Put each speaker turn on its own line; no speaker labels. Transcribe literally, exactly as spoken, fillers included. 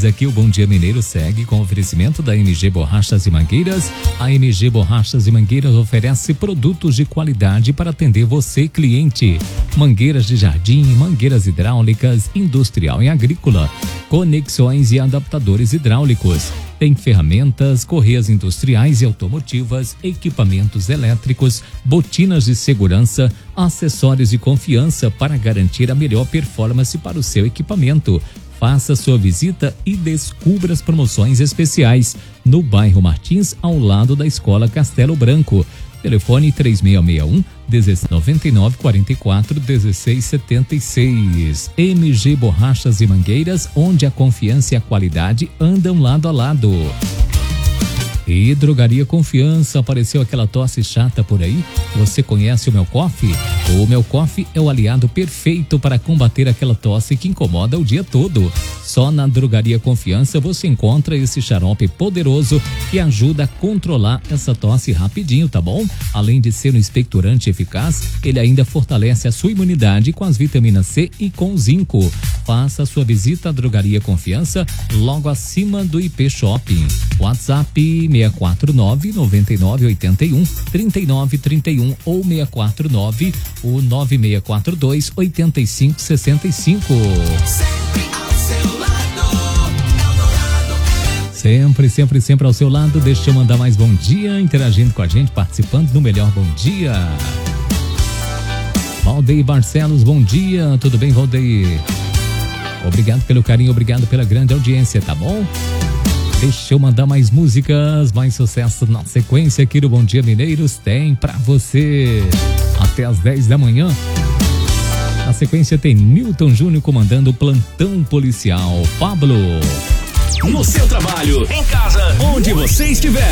Mas aqui o Bom Dia Mineiro segue com oferecimento da M G Borrachas e Mangueiras. A M G Borrachas e Mangueiras oferece produtos de qualidade para atender você, cliente. Mangueiras de jardim, mangueiras hidráulicas, industrial e agrícola, conexões e adaptadores hidráulicos. Tem ferramentas, correias industriais e automotivas, equipamentos elétricos, botinas de segurança, acessórios de confiança para garantir a melhor performance para o seu equipamento. Faça sua visita e descubra as promoções especiais no bairro Martins, ao lado da Escola Castelo Branco. Telefone três seis seis um, nove nove quatro quatro, um seis sete seis. M G Borrachas e Mangueiras, onde a confiança e a qualidade andam lado a lado. E Drogaria Confiança, apareceu aquela tosse chata por aí? Você conhece o Mel Coffee? O Mel Coffee é o aliado perfeito para combater aquela tosse que incomoda o dia todo. Só na Drogaria Confiança você encontra esse xarope poderoso que ajuda a controlar essa tosse rapidinho, tá bom? Além de ser um expectorante eficaz, ele ainda fortalece a sua imunidade com as vitaminas C e com zinco. Faça sua visita à Drogaria Confiança, logo acima do I P Shopping. WhatsApp seis quatro nove, nove nove oito um, três nove três um ou seis quatro nove, o nove seis quatro dois, oito cinco seis cinco.
Sempre ao seu lado, Eldorado.
Sempre, sempre, sempre ao seu lado. Deixa eu mandar mais bom dia, interagindo com a gente, participando do Melhor Bom Dia. Valdeir Barcelos, bom dia. Tudo bem, Valdeir? Obrigado pelo carinho, obrigado pela grande audiência, tá bom? Deixa eu mandar mais músicas, mais sucesso na sequência aqui do Bom Dia Mineiros. Tem pra você até as dez da manhã. Na sequência tem Newton Júnior comandando o Plantão Policial. Pablo.
No seu trabalho, em casa, onde você estiver.